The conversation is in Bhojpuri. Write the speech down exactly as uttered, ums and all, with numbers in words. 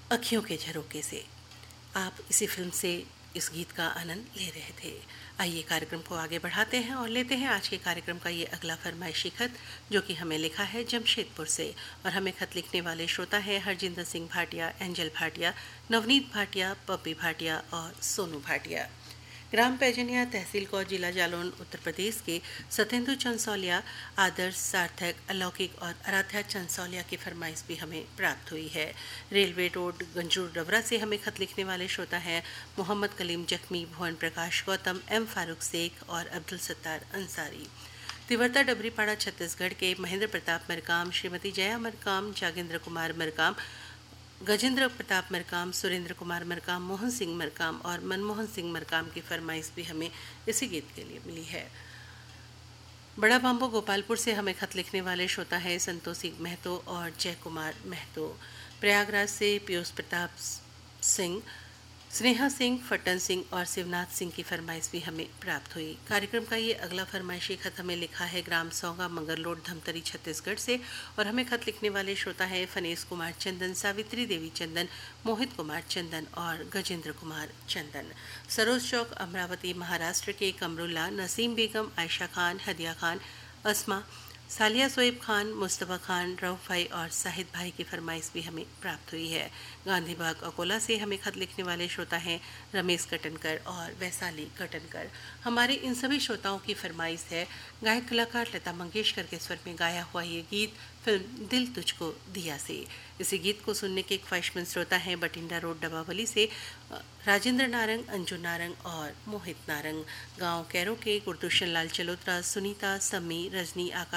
अखियों के झरोके से। आप इसी फिल्म से इस गीत का आनंद ले रहे थे। आइए कार्यक्रम को आगे बढ़ाते हैं और लेते हैं आज के कार्यक्रम का ये अगला फरमाइशी खत, जो कि हमें लिखा है जमशेदपुर से। और हमें खत लिखने वाले श्रोता हैं हरजिंदर सिंह भाटिया, एंजल भाटिया, नवनीत भाटिया, पप्पी भाटिया और सोनू भाटिया। ग्राम पैजनिया, तहसील कौर, जिला जालौन, उत्तर प्रदेश के सतेंदु चंसौलिया, आदर्श, सार्थक, अलौकिक और आराध्या चंसौलिया की फरमाइश भी हमें प्राप्त हुई है। रेलवे रोड, गंजूर, डबरा से हमें खत लिखने वाले श्रोता हैं मोहम्मद कलीम जख्मी, भुवन प्रकाश गौतम, एम फारूक शेख और अब्दुल सत्तार अंसारी। तिवरता डबरीपाड़ा छत्तीसगढ़ के महेंद्र प्रताप मरकाम, श्रीमती जया मरकाम, जागेंद्र कुमार मरकाम, गजेंद्र प्रताप मरकाम, सुरेंद्र कुमार मरकाम, मोहन सिंह मरकाम और मनमोहन सिंह मरकाम की फरमाइश भी हमें इसी गीत के लिए मिली है। बड़ा बाम्बो गोपालपुर से हमें खत लिखने वाले श्रोता है संतोषी महतो और जय कुमार महतो। प्रयागराज से पीयूष प्रताप सिंह, स्नेहा सिंह, फट्टन सिंह और शिवनाथ सिंह की फरमाइश भी हमें प्राप्त हुई। कार्यक्रम का ये अगला फरमाइशी खत हमें लिखा है ग्राम सौगा, मंगरलोड, धमतरी, छत्तीसगढ़ से। और हमें खत लिखने वाले श्रोता है फनेश कुमार चंदन, सावित्री देवी चंदन, मोहित कुमार चंदन और गजेंद्र कुमार चंदन। सरोज चौक, अमरावती, महाराष्ट्र के कमरुल्ला, नसीम बेगम, आयशा खान, हदिया खान, अस्मा, सालिया सोएब खान, मुस्तफ़ा खान, रऊफ भाई और साहिद भाई की फरमाइश भी हमें प्राप्त हुई है। गांधी बाग, अकोला से हमें खत लिखने वाले श्रोता हैं रमेश कटनकर और वैशाली कटनकर। हमारे इन सभी श्रोताओं की फरमाइश है गायक कलाकार लता मंगेशकर के स्वर में गाया हुआ ये गीत फिल्म दिल तुझको दिया से। इसी गीत को सुनने के ख्वाहिशमंद श्रोता हैं बटिंडा रोड, डबावली से राजेंद्र नारंग, अंजू नारंग और मोहित नारंग। गांव कैरो के गुरदुशन लाल चलोत्रा, सुनीता, सम्मी, रजनी, आकाश